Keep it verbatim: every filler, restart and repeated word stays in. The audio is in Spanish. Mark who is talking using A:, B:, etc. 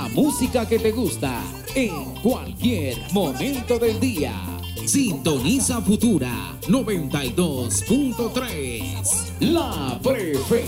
A: la música que te gusta en cualquier momento del día. Sintoniza Futura noventa y dos punto tres, la preferencia.